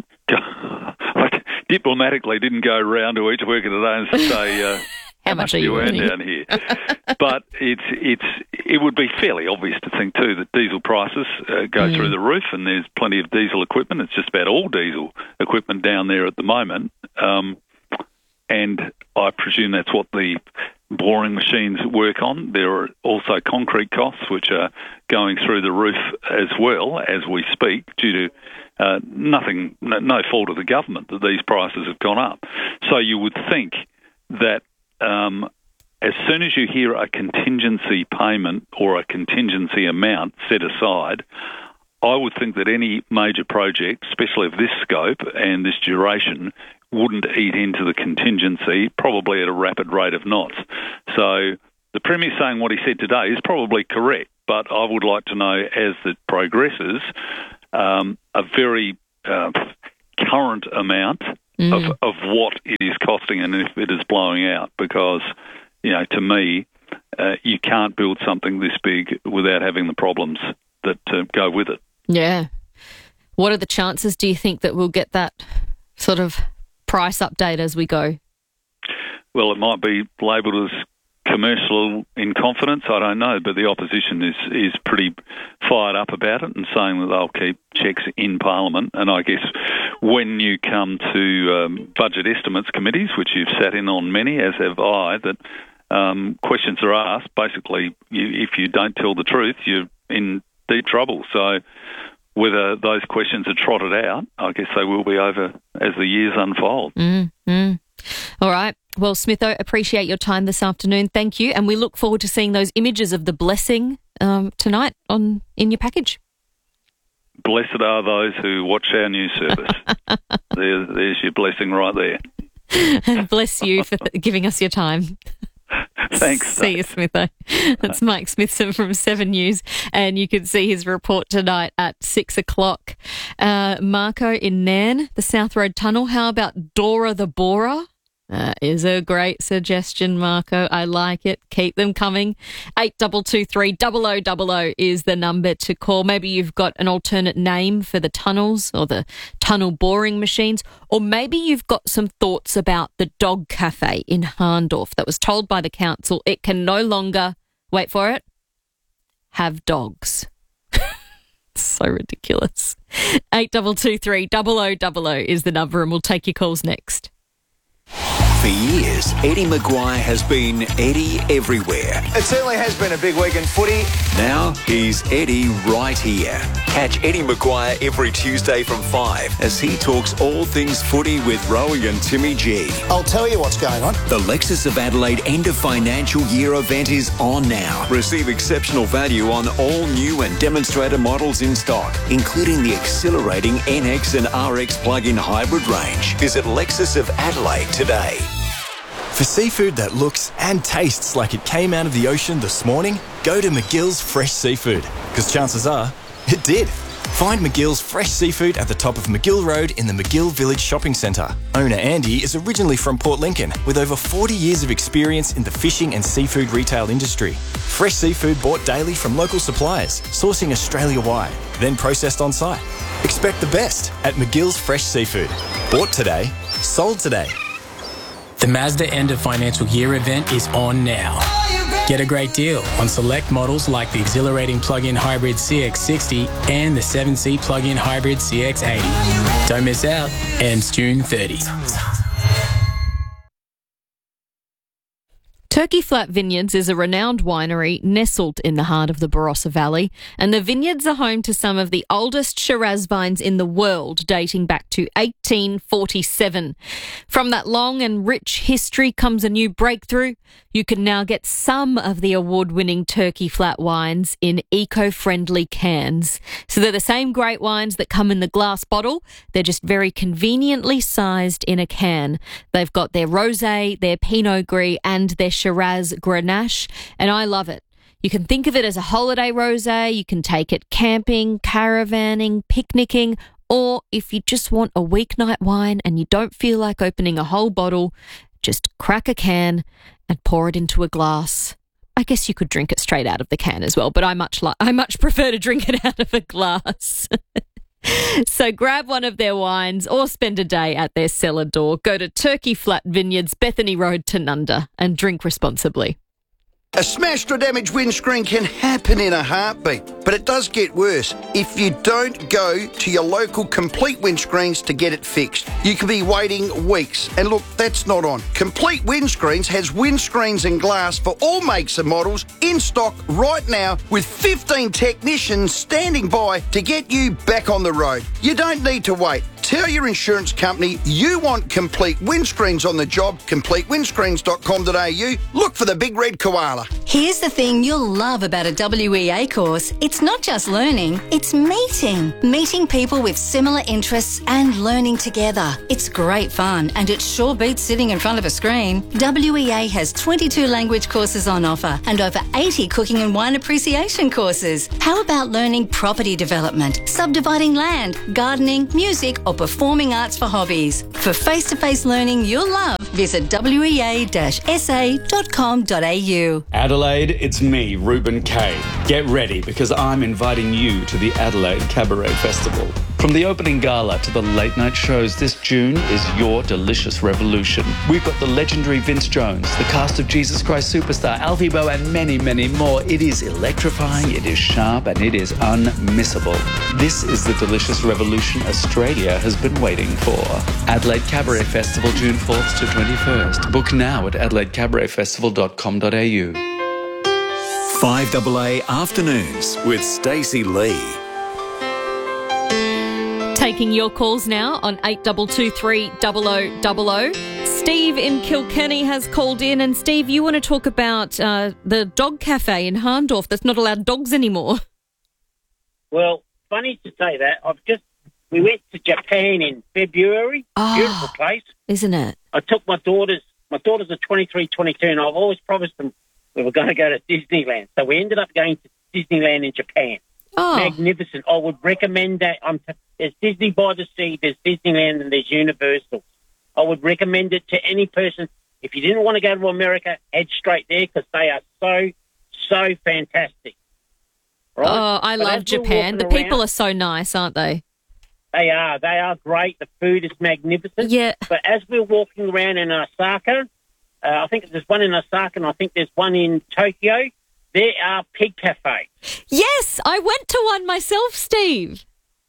I diplomatically didn't go round to each worker today and say, how much are you earning down here? But it would be fairly obvious to think too that diesel prices go through the roof, and there's plenty of diesel equipment. It's just about all diesel equipment down there at the moment, and I presume that's what the boring machines work on. There are also concrete costs which are going through the roof as well as we speak, due to no fault of the government that these prices have gone up. So you would think that as soon as you hear a contingency payment or a contingency amount set aside, I would think that any major project, especially of this scope and this duration, wouldn't eat into the contingency, probably at a rapid rate of knots. So the Premier saying what he said today is probably correct, but I would like to know, as it progresses, a very current amount of what it is costing and if it is blowing out, because, to me, you can't build something this big without having the problems that go with it.
Yeah. What are the chances, do you think, that we'll get that sort of price update as we go?
Well, it might be labelled as commercial in confidence, I don't know, but the opposition is pretty fired up about it and saying that they'll keep checks in Parliament. And I guess when you come to budget estimates committees, which you've sat in on many, as have I, that questions are asked, basically, if you don't tell the truth, you're in deep trouble. So whether those questions are trotted out, I guess they will be over as the years unfold.
All right. Well, Smitho, appreciate your time this afternoon. Thank you. And we look forward to seeing those images of the blessing tonight in your package.
Blessed are those who watch our news service. There's your blessing right there.
And bless you for giving us your time.
Thanks.
See you, Smitho. That's Mike Smithson from 7 News, and you can see his report tonight at 6 o'clock. Marco in Nairn, the South Road Tunnel. How about Dora the Borer? Is a great suggestion, Marco. I like it. Keep them coming. 8223 0000 is the number to call. Maybe you've got an alternate name for the tunnels or the tunnel boring machines, or maybe you've got some thoughts about the dog cafe in Harndorf that was told by the council it can no longer, wait for it, have dogs. So ridiculous. 8223 0000 is the number, and we'll take your calls next.
For years, Eddie Maguire has been Eddie everywhere.
It certainly has been a big week in footy.
Now he's Eddie right here. Catch Eddie Maguire every Tuesday from 5 as he talks all things footy with Rowie and Timmy G.
I'll tell you what's going on.
The Lexus of Adelaide end of financial year event is on now. Receive exceptional value on all new and demonstrator models in stock, including the exhilarating NX and RX plug-in hybrid range. Visit Lexus of Adelaide today.
For seafood that looks and tastes like it came out of the ocean this morning, go to McGill's Fresh Seafood, because chances are it did. Find McGill's Fresh Seafood at the top of McGill Road in the McGill Village Shopping Centre. Owner Andy is originally from Port Lincoln with over 40 years of experience in the fishing and seafood retail industry. Fresh seafood bought daily from local suppliers, sourcing Australia-wide, then processed on site. Expect the best at McGill's Fresh Seafood. Bought today, sold today.
The Mazda end of financial year event is on now. Get a great deal on select models like the exhilarating plug-in hybrid CX-60 and the 7-seat plug-in hybrid CX-80. Don't miss out. Ends June 30.
Turkey Flat Vineyards is a renowned winery nestled in the heart of the Barossa Valley, and the vineyards are home to some of the oldest Shiraz vines in the world, dating back to 1847. From that long and rich history comes a new breakthrough. You can now get some of the award-winning Turkey Flat wines in eco-friendly cans. So they're the same great wines that come in the glass bottle. They're just very conveniently sized in a can. They've got their rosé, their Pinot Gris, and their Shiraz Grenache, and I love it. You can think of it as a holiday rosé. You can take it camping, caravanning, picnicking, or if you just want a weeknight wine and you don't feel like opening a whole bottle, just crack a can and pour it into a glass. I guess you could drink it straight out of the can as well, but I much prefer to drink it out of a glass. So grab one of their wines or spend a day at their cellar door. Go to Turkey Flat Vineyards, Bethany Road, Tanunda, and drink responsibly.
A smashed or damaged windscreen can happen in a heartbeat, but it does get worse if you don't go to your local Complete Windscreens to get it fixed. You could be waiting weeks, and look, that's not on. Complete Windscreens has windscreens and glass for all makes and models in stock right now with 15 technicians standing by to get you back on the road. You don't need to wait. Tell your insurance company you want Complete Windscreens on the job, completewindscreens.com.au. Look for the big red koala.
Here's the thing you'll love about a WEA course. It's not just learning, it's meeting. Meeting people with similar interests and learning together. It's great fun and it sure beats sitting in front of a screen. WEA has 22 language courses on offer and over 80 cooking and wine appreciation courses. How about learning property development, subdividing land, gardening, music or performing arts for hobbies? For face-to-face learning you'll love, visit wea-sa.com.au.
Adelaide, it's me, Reuben Kay. Get ready because I'm inviting you to the Adelaide Cabaret Festival. From the opening gala to the late night shows, this June is your delicious revolution. We've got the legendary Vince Jones, the cast of Jesus Christ Superstar, Alfie Boe and many, many more. It is electrifying, it is sharp and it is unmissable. This is the delicious revolution Australia has been waiting for. Adelaide Cabaret Festival, June 4th to 21st. Book now at adelaidecabaretfestival.com.au.
5AA Afternoons with Stacey Lee.
Taking your calls now on 8223 0000. Steve in Kilkenny has called in, and Steve, you want to talk about the dog cafe in Harndorf that's not allowed dogs anymore.
Well, funny to say that. We went to Japan in February. Beautiful place,
isn't it?
I took my daughters. My daughters are 23, 22, and I've always promised them we were going to go to Disneyland. So we ended up going to Disneyland in Japan. Magnificent. I would recommend that. There's Disney by the Sea, there's Disneyland, and there's Universal. I would recommend it to any person. If you didn't want to go to America, head straight there because they are so fantastic. Right?
Oh, I love Japan. The people are so nice, aren't they?
They are. They are great. The food is magnificent.
Yeah.
But as we're walking around in Osaka, I think there's one in Osaka and I think there's one in Tokyo. There are pig cafes.
Yes, I went to one myself, Steve.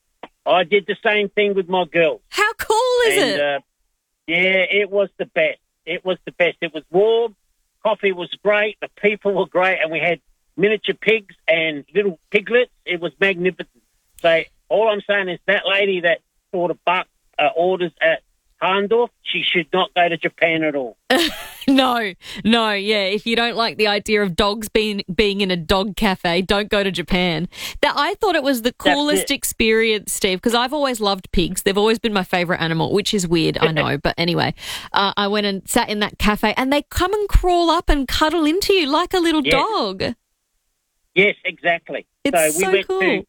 I did the same thing with my girls.
How cool is it?
Yeah, it was the best. It was the best. It was warm. Coffee was great. The people were great. And we had miniature pigs and little piglets. It was magnificent. So all I'm saying is that lady that sort of orders at Harndorf, she should not go to Japan at all.
No, yeah. If you don't like the idea of dogs being in a dog cafe, don't go to Japan. I thought it was the coolest experience, Steve, because I've always loved pigs. They've always been my favourite animal, which is weird, I know. But anyway, I went and sat in that cafe and they come and crawl up and cuddle into you like a little dog.
Yes, exactly.
It's so cool.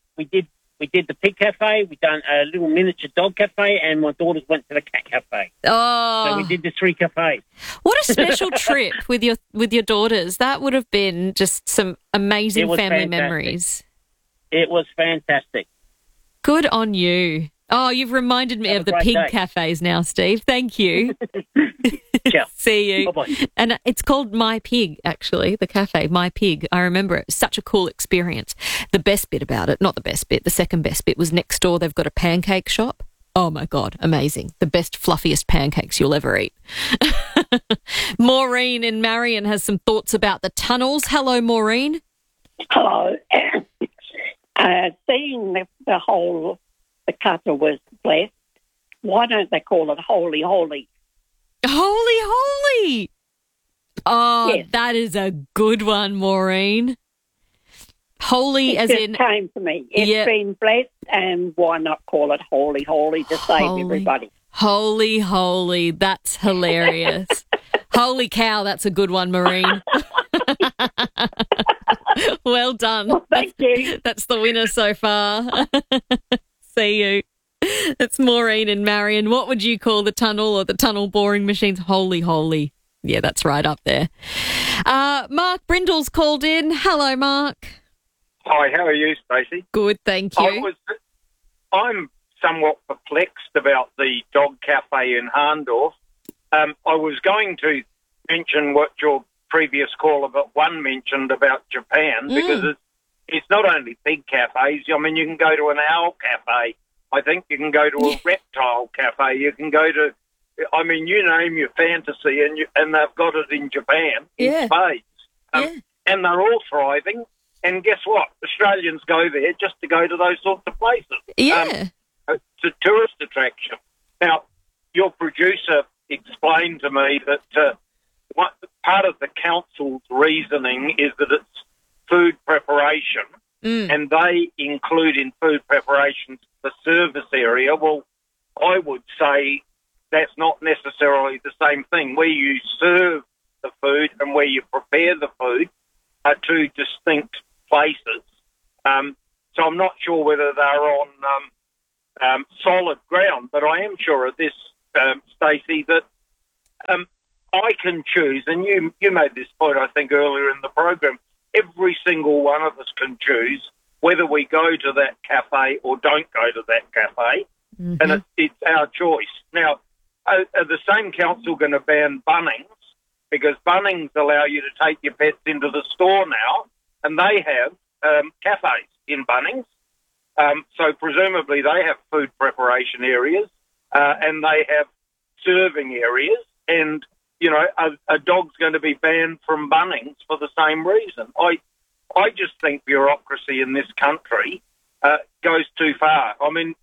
We did the pig cafe, we done a little miniature dog cafe, and my daughters went to the cat cafe.
Oh.
So we did the 3 cafes.
What a special trip with your daughters. That would have been just some amazing family memories.
It was fantastic.
Good on you. Oh, you've reminded me of the pig cafes now, Steve. Thank you. See you.
Bye-bye.
And it's called My Pig, actually, the cafe, My Pig. I remember it. Such a cool experience. The best bit about it, not the best bit, the second best bit was next door. They've got a pancake shop. Oh, my God, amazing. The best, fluffiest pancakes you'll ever eat. Maureen in Marion has some thoughts about the tunnels. Hello, Maureen.
Hello. Seeing the whole, the cutter was blessed, why don't they call it Holy Holy?
Holy Holy! Oh, yes. That is a good one, Maureen. Holy as in...
It came to me. It's been blessed, and why not call it Holy Holy to save everybody?
Holy Holy. That's hilarious. Holy cow, that's a good one, Maureen. Well done.
Well, thank you.
That's the winner so far. See you. It's Maureen and Marion. What would you call the tunnel or the tunnel boring machines? Holy Holy. Yeah, that's right up there. Mark Brindle's called in. Hello, Mark.
Hi, how are you, Stacey?
Good, thank you.
I'm somewhat perplexed about the dog cafe in Harndorf. I was going to mention what your previous caller but one mentioned about Japan because it's not only pig cafes. I mean, you can go to an owl cafe. I think you can go to a reptile cafe. You can go to, I mean, you name your fantasy, and they've got it in Japan, in spades. And they're all thriving. And guess what? Australians go there just to go to those sorts of places.
Yeah.
It's a tourist attraction. Now, your producer explained to me that part of the council's reasoning is that it's food preparation, and they include in food preparations the service area. Well, I would say that's not necessarily the same thing. Where you serve the food and where you prepare the food are two distinct places. So I'm not sure whether they're on solid ground, but I am sure of this, Stacey, that I can choose, and you made this point, I think, earlier in the program, every single one of us can choose whether we go to that cafe or don't go to that cafe, and it's our choice. Now, are the same council going to ban Bunnings? Because Bunnings allow you to take your pets into the store now, and they have cafes in Bunnings. So presumably they have food preparation areas and they have serving areas. And, you know, a dog's going to be banned from Bunnings for the same reason. I just think bureaucracy in this country goes too far. I mean,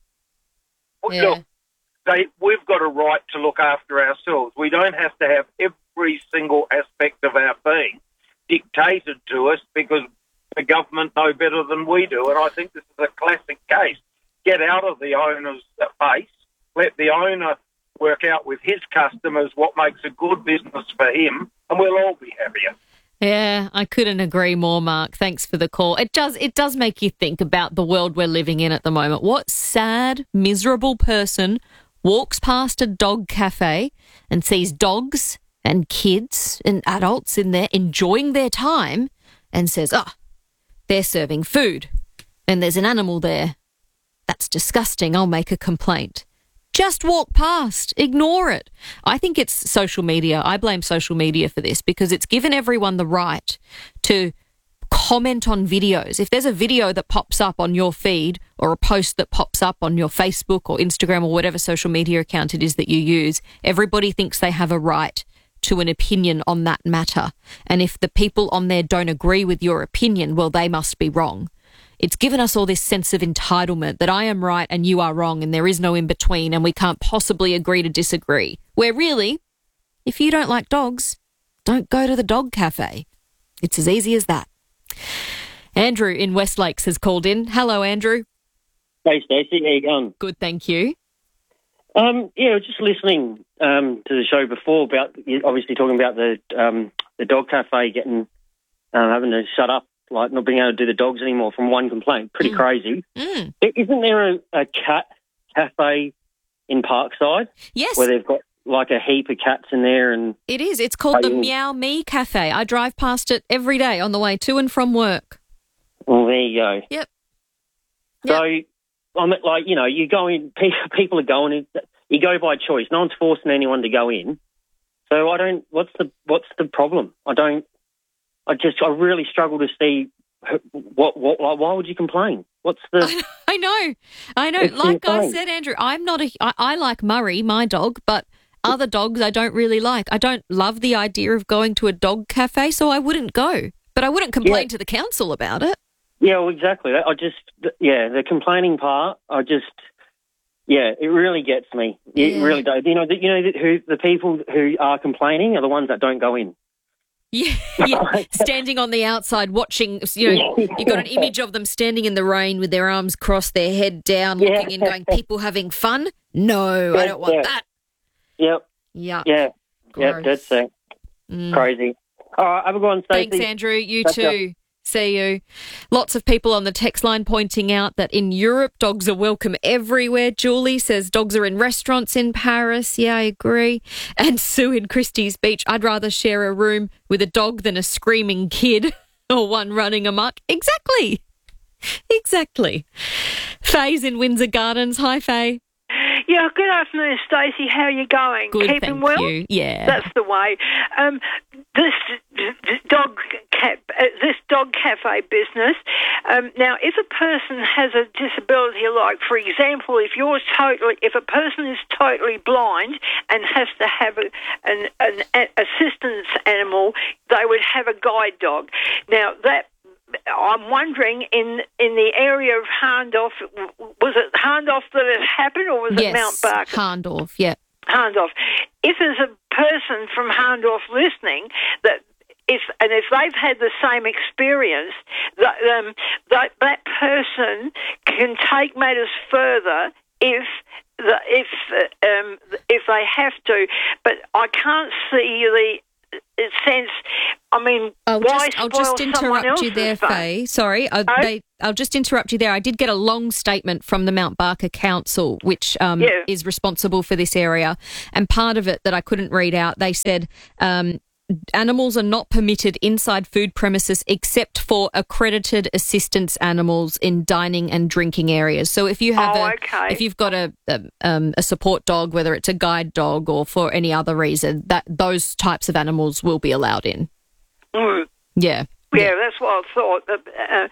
look, we've got a right to look after ourselves. We don't have to have every single aspect of our being dictated to us because the government know better than we do. And I think this is a classic case. Get out of the owner's face. Let the owner work out with his customers what makes a good business for him, and we'll all be happier.
Yeah, I couldn't agree more, Mark. Thanks for the call. It does make you think about the world we're living in at the moment. What sad, miserable person walks past a dog cafe and sees dogs and kids and adults in there enjoying their time and says, they're serving food and there's an animal there. That's disgusting. I'll make a complaint. Just walk past. Ignore it. I think it's social media. I blame social media for this because it's given everyone the right to comment on videos. If there's a video that pops up on your feed or a post that pops up on your Facebook or Instagram or whatever social media account it is that you use, everybody thinks they have a right to an opinion on that matter. And if the people on there don't agree with your opinion, well, they must be wrong. It's given us all this sense of entitlement that I am right and you are wrong and there is no in between and we can't possibly agree to disagree. Where really, if you don't like dogs, don't go to the dog cafe. It's as easy as that. Andrew in West Lakes has called in. Hello, Andrew.
Hey, Stacey. How you going?
Good, thank you.
I was just listening to the show before about obviously talking about the dog cafe getting having to shut up, like not being able to do the dogs anymore from one complaint. Pretty crazy. Isn't there a cat cafe in Parkside?
Yes.
Where they've got like a heap of cats in there, and
it is. It's called the Meow Me Cafe. I drive past it every day on the way to and from work.
Well, there you go.
Yep.
So, I'm like, you know, you go in, people are going in, you go by choice. No one's forcing anyone to go in. So what's the problem? I really struggle to see why would you complain? What's the...
I know. Like I said, Andrew, I like Murray, my dog, but other dogs I don't really like. I don't love the idea of going to a dog cafe, so I wouldn't go. But I wouldn't complain to the council about it.
Yeah, well, exactly. The complaining part, it really gets me. It really does. The people who are complaining are the ones that don't go in.
Yeah, standing on the outside watching, you've got an image of them standing in the rain with their arms crossed, their head down, looking and going, people having fun? No, I don't want that.
Yep.
Yuck.
Yeah.
Gross.
Yep, that's it. Crazy. All right, have a good one, Stacey.
Thanks, Andrew. You too. See you. Lots of people on the text line pointing out that in Europe, dogs are welcome everywhere. Julie says dogs are in restaurants in Paris. Yeah, I agree. And Sue in Christie's Beach, I'd rather share a room with a dog than a screaming kid or one running amok. Exactly. Faye's in Windsor Gardens. Hi, Faye.
Yeah, good afternoon, Stacey. How are you going?
Good,
Keeping
thank
well?
you. Yeah.
That's the way. This dog cafe business. Now, if a person has a disability, like for example, if a person is totally blind and has to have an assistance animal, they would have a guide dog. Now that. I'm wondering, in the area of Harndorf, was it Harndorf that it happened, or was it Mount Barker?
Harndorf, yeah.
Harndorf. If there's a person from Harndorf listening, that if they've had the same experience, that person can take matters further if they have to. But I can't see the sense. I mean, I'll just
interrupt you there, Faye. Sorry, I'll just interrupt you there. I did get a long statement from the Mount Barker Council, which is responsible for this area, and part of it that I couldn't read out, they said animals are not permitted inside food premises except for accredited assistance animals in dining and drinking areas. So if you have if you've got a support dog, whether it's a guide dog or for any other reason, that those types of animals will be allowed in.
Mm.
Yeah,
that's what I thought. But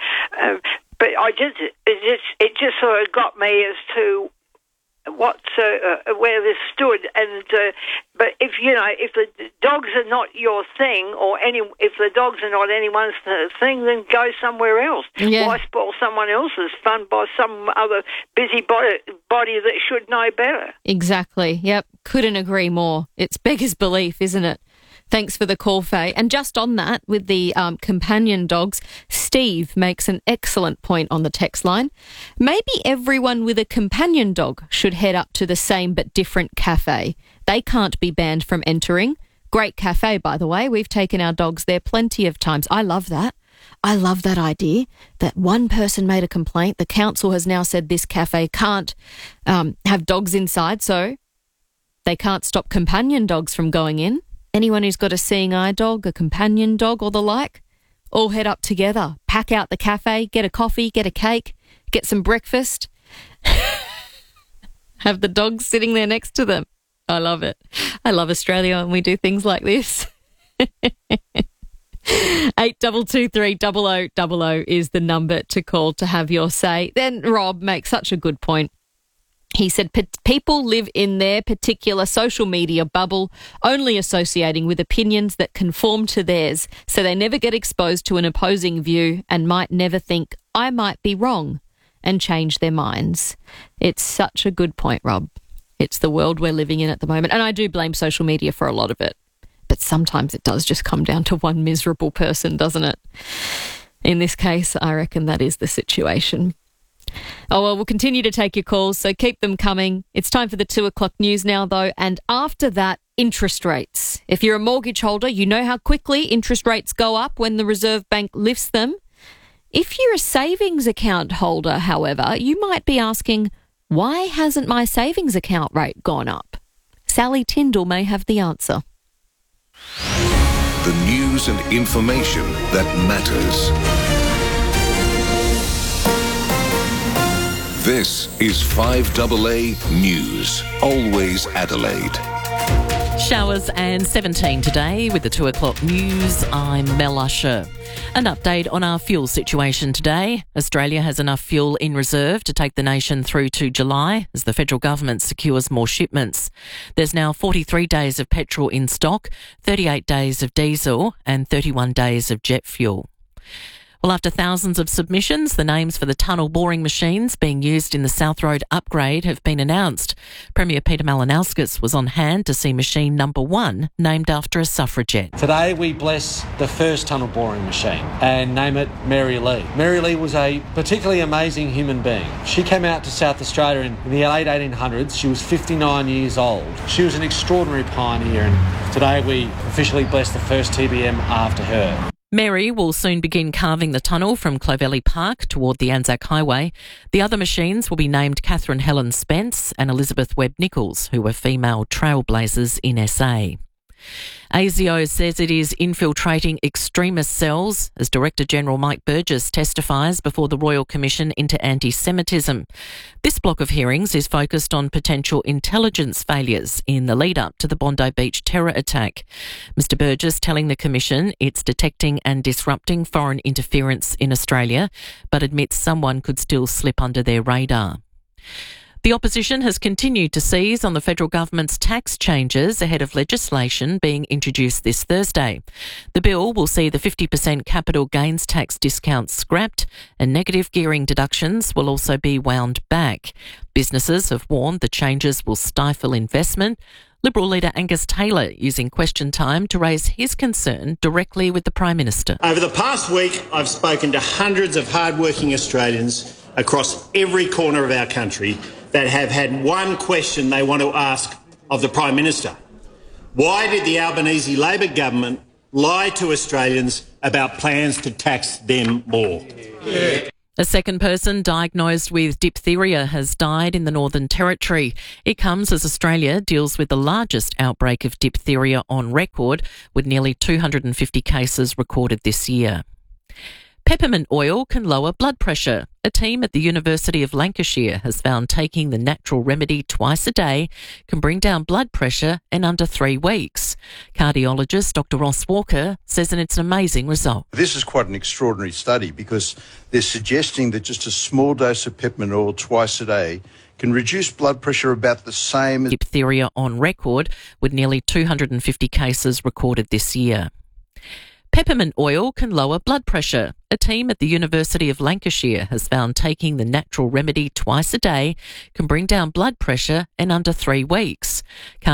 it just sort of got me as to where this stood, and but if the dogs are not your thing, or if the dogs are not anyone's thing, then go somewhere else.
Yeah.
Why spoil someone else's fun by some other busybody that should know better?
Exactly. Yep. Couldn't agree more. It's beggars belief, isn't it? Thanks for the call, Faye. And just on that, with the companion dogs, Steve makes an excellent point on the text line. Maybe everyone with a companion dog should head up to the same but different cafe. They can't be banned from entering. Great cafe, by the way. We've taken our dogs there plenty of times. I love that. I love that idea that one person made a complaint. The council has now said this cafe can't have dogs inside, so they can't stop companion dogs from going in. Anyone who's got a seeing eye dog, a companion dog or the like, all head up together, pack out the cafe, get a coffee, get a cake, get some breakfast, have the dogs sitting there next to them. I love it. I love Australia when we do things like this. 8223 0000 is the number to call to have your say. Then Rob makes such a good point. He said people live in their particular social media bubble, only associating with opinions that conform to theirs, so they never get exposed to an opposing view and might never think, I might be wrong, and change their minds. It's such a good point, Rob. It's the world we're living in at the moment, and I do blame social media for a lot of it. But sometimes it does just come down to one miserable person, doesn't it? In this case, I reckon that is the situation. Oh, well, we'll continue to take your calls, so keep them coming. It's time for the 2 o'clock news now, though, and after that, interest rates. If you're a mortgage holder, you know how quickly interest rates go up when the Reserve Bank lifts them. If you're a savings account holder, however, you might be asking, why hasn't my savings account rate gone up? Sally Tyndall may have the answer.
The news and information that matters. This is 5AA News, always Adelaide.
Showers and 17 today with the 2 o'clock news. I'm Mel Usher. An update on our fuel situation today. Australia has enough fuel in reserve to take the nation through to July as the federal government secures more shipments. There's now 43 days of petrol in stock, 38 days of diesel and 31 days of jet fuel. Well, after thousands of submissions, the names for the tunnel boring machines being used in the South Road upgrade have been announced. Premier Peter Malinauskas was on hand to see machine number 1 named after a suffragette.
Today we bless the first tunnel boring machine and name it Mary Lee. Mary Lee was a particularly amazing human being. She came out to South Australia in the late 1800s. She was 59 years old. She was an extraordinary pioneer, and today we officially bless the first TBM after her.
Mary will soon begin carving the tunnel from Clovelly Park toward the Anzac Highway. The other machines will be named Catherine Helen Spence and Elizabeth Webb Nichols, who were female trailblazers in SA. ASIO says it is infiltrating extremist cells as Director General Mike Burgess testifies before the Royal Commission into Anti-Semitism. This block of hearings is focused on potential intelligence failures in the lead-up to the Bondi Beach terror attack. Mr Burgess telling the Commission it's detecting and disrupting foreign interference in Australia, but admits someone could still slip under their radar. The opposition has continued to seize on the federal government's tax changes ahead of legislation being introduced this Thursday. The bill will see the 50% capital gains tax discount scrapped and negative gearing deductions will also be wound back. Businesses have warned the changes will stifle investment. Liberal leader Angus Taylor using Question Time to raise his concern directly with the Prime Minister.
Over the past week, I've spoken to hundreds of hard-working Australians across every corner of our country that have had one question they want to ask of the Prime Minister. Why did the Albanese Labor government lie to Australians about plans to tax them more?
A second person diagnosed with diphtheria has died in the Northern Territory. It comes as Australia deals with the largest outbreak of diphtheria on record, with nearly 250 cases recorded this year. Peppermint oil can lower blood pressure. A team at the University of Lancashire has found taking the natural remedy twice a day can bring down blood pressure in under 3 weeks. Cardiologist Dr. Ross Walker says that it's an amazing result.
This is quite an extraordinary study because they're suggesting that just a small dose of peppermint oil twice a day can reduce blood pressure about the same as
diphtheria on record, with nearly 250 cases recorded this year. Peppermint oil can lower blood pressure. A team at the University of Lancashire has found taking the natural remedy twice a day can bring down blood pressure in under 3 weeks.